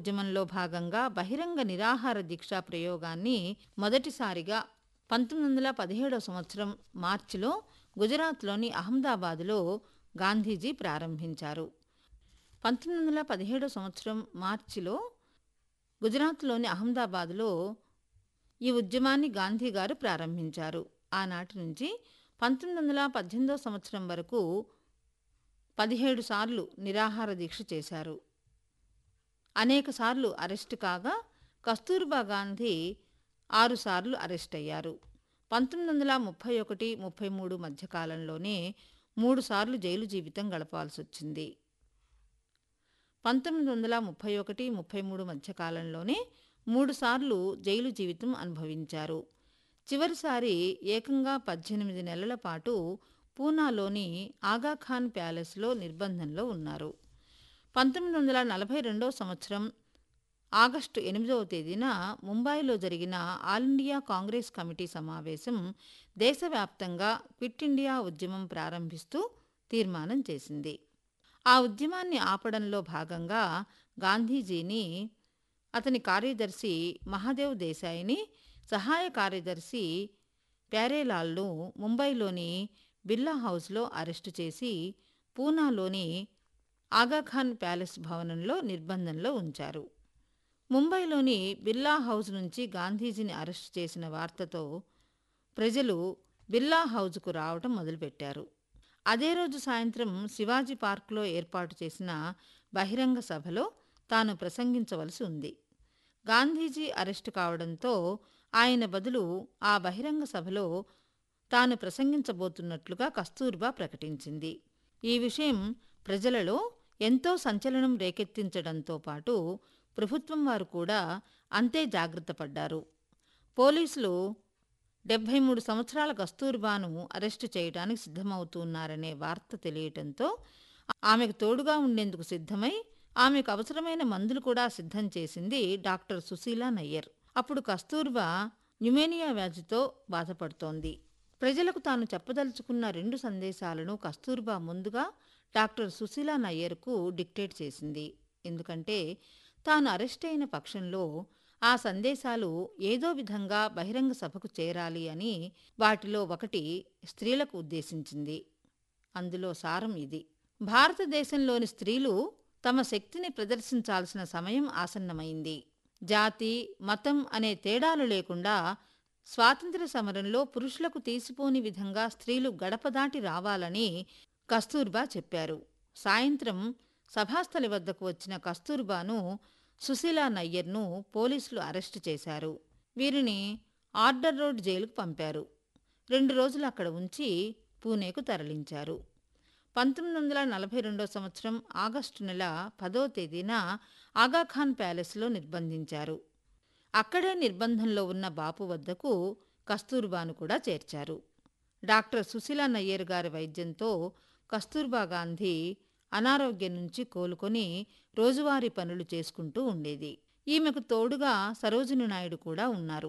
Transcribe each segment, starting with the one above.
ఉద్యమంలో భాగంగా బహిరంగ నిరాహార దీక్షా ప్రయోగాన్ని మొదటిసారిగా 1917 సంవత్సరం మార్చిలో గుజరాత్లోని అహ్మదాబాదులో గాంధీజీ ప్రారంభించారు. 1917 సంవత్సరం మార్చిలో గుజరాత్లోని అహ్మదాబాదులో ఈ ఉద్యమాన్ని గాంధీ గారు ప్రారంభించారు. ఆనాటి నుంచి 1918 సంవత్సరం వరకు 17 సార్లు నిరాహార దీక్ష చేశారు. అనేకసార్లు అరెస్టు కాగా కస్తూర్బా గాంధీ 6 సార్లు అరెస్ట్ అయ్యారు. 1931, 33 మధ్యకాలంలోనే 3 సార్లు జైలు జీవితం గడపాల్సొచ్చింది. 1931, 33 మధ్యకాలంలోనే 3 సార్లు జైలు జీవితం అనుభవించారు. చివరిసారి ఏకంగా 18 నెలల పాటు పూనాలోని ఆగాఖాన్ ప్యాలెస్లో నిర్బంధంలో ఉన్నారు. 1942 సంవత్సరం ఆగస్టు 8వ తేదీన ముంబైలో జరిగిన ఆల్ ఇండియా కాంగ్రెస్ కమిటీ సమావేశం దేశవ్యాప్తంగా క్విట్ ఇండియా ఉద్యమం ప్రారంభిస్తూ తీర్మానం చేసింది. ఆ ఉద్యమాన్ని ఆపడంలో భాగంగా గాంధీజీని, అతని కార్యదర్శి మహాదేవ్ దేశాయిని, సహాయ కార్యదర్శి ప్యారేలాల్ను ముంబైలోని బిర్లా హౌస్లో అరెస్టు చేసి పూనాలోని ఆగాఖాన్ ప్యాలెస్ భవనంలో నిర్బంధంలో ఉంచారు. ముంబైలోని బిర్లా హౌస్ నుంచి గాంధీజీని అరెస్టు చేసిన వార్తతో ప్రజలు బిర్లా హౌజ్కు రావటం మొదలుపెట్టారు. అదే రోజు సాయంత్రం శివాజీ పార్క్లో ఏర్పాటు చేసిన బహిరంగ సభలో తాను ప్రసంగించవలసి ఉంది. గాంధీజీ అరెస్టు కావడంతో ఆయన బదులు ఆ బహిరంగ సభలో తాను ప్రసంగించబోతున్నట్లుగా కస్తూర్బా ప్రకటించింది. ఈ విషయం ప్రజలలో ఎంతో సంచలనం రేకెత్తించడంతో పాటు ప్రభుత్వం వారు కూడా అంతే జాగ్రత్త పడ్డారు. పోలీసులు 73 సంవత్సరాల కస్తూర్బాను అరెస్టు చేయడానికి సిద్ధమవుతున్నారనే వార్త తెలియటంతో ఆమెకు తోడుగా ఉండేందుకు సిద్ధమై ఆమెకు అవసరమైన మందులు కూడా సిద్ధం చేసింది డాక్టర్ సుశీలా నయ్యర్. అప్పుడు కస్తూర్బా న్యుమేనియా వ్యాధితో బాధపడుతోంది. ప్రజలకు తాను చెప్పదలుచుకున్న 2 సందేశాలను కస్తూర్బా ముందుగా డాక్టర్ సుశీలా నయ్యర్కు డిక్టేట్ చేసింది. ఎందుకంటే తాను అరెస్ట్ అయిన పక్షంలో ఆ సందేశాలు ఏదో విధంగా బహిరంగ సభకు చేరాలి అని. వాటిలో ఒకటి స్త్రీలకు ఉద్దేశించింది. అందులో సారం ఇది: భారతదేశంలోని స్త్రీలు తమ శక్తిని ప్రదర్శించాల్సిన సమయం ఆసన్నమైంది. జాతి, మతం అనే తేడాలు లేకుండా స్వాతంత్ర్య సమరంలో పురుషులకు తీసిపోని విధంగా స్త్రీలు గడప దాటి రావాలని కస్తూర్బా చెప్పారు. సాయంత్రం సభాస్థలి వద్దకు వచ్చిన కస్తూర్బాను, సుశీలా నయ్యర్ను పోలీసులు అరెస్టు చేశారు. వీరిని ఆర్డర్ రోడ్ జైలుకు పంపారు. 2 రోజులు అక్కడ ఉంచి పూణేకు తరలించారు. 1942 సంవత్సరం ఆగస్టు నెల 10వ తేదీన ఆగాఖాన్ ప్యాలెస్లో నిర్బంధించారు. అక్కడే నిర్బంధంలో ఉన్న బాపు వద్దకు కస్తూర్బాను కూడా చేర్చారు. డాక్టర్ సుశీలా నయ్యర్ గారి వైద్యంతో కస్తూర్బా గాంధీ అనారోగ్యం నుంచి కోలుకొని రోజువారీ పనులు చేసుకుంటూ ఉండేది. ఈమెకు తోడుగా సరోజిని నాయుడు కూడా ఉన్నారు.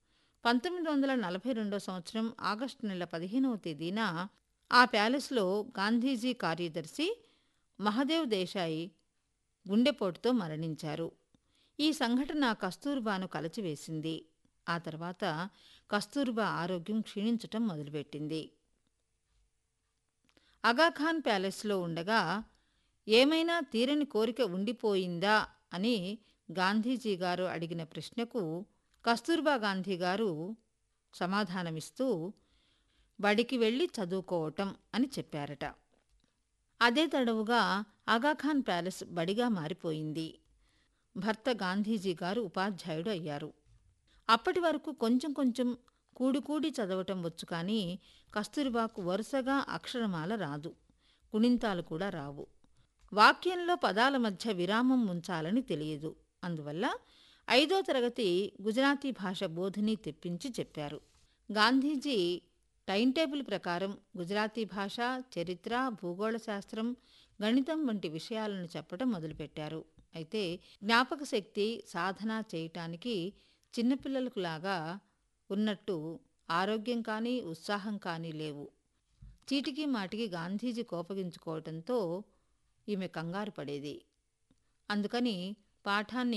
1942 సంవత్సరం ఆగస్టు నెల 15వ తేదీన ఆ ప్యాలెస్లో గాంధీజీ కార్యదర్శి మహాదేవ్ దేశాయి గుండెపోటుతో మరణించారు. ఈ సంఘటన కస్తూర్బాను కలచివేసింది. ఆ తర్వాత కస్తూర్బా ఆరోగ్యం క్షీణించటం మొదలుపెట్టింది. ఆగాఖాన్ ప్యాలెస్లో ఉండగా ఏమైనా తీరని కోరిక ఉండిపోయిందా అని గాంధీజీ గారు అడిగిన ప్రశ్నకు కస్తూర్బా గాంధీ గారు సమాధానమిస్తూ బడికి వెళ్ళి చదువుకోవటం అని చెప్పారట. అదే తడవుగా ఆగాఖాన్ ప్యాలెస్ బడిగా మారిపోయింది. భర్త గాంధీజీ గారు ఉపాధ్యాయుడు అయ్యారు. అప్పటి వరకు కొంచెం కొంచెం కూడి చదవటం వచ్చు కానీ కస్తూర్బాకు వరుసగా అక్షరమాల రాదు, గుణింతాలు కూడా రావు. వాక్యంలో పదాల మధ్య విరామం ఉంచాలని తెలియదు. అందువల్ల 5వ తరగతి గుజరాతీ భాష బోధిని తెప్పించి చెప్పారు. గాంధీజీ టైంటేబుల్ ప్రకారం గుజరాతీ భాష, చరిత్ర, భూగోళ శాస్త్రం, గణితం వంటి విషయాలను చెప్పడం మొదలుపెట్టారు. అయితే జ్ఞాపక శక్తి సాధన చేయటానికి చిన్నపిల్లలకు లాగా ఉన్నట్టు ఆరోగ్యం కానీ ఉత్సాహం కానీ లేవు. చీటికి మాటికి గాంధీజీ కోపగించుకోవటంతో ఈమె కంగారు పడేది. అందుకని పాఠాన్ని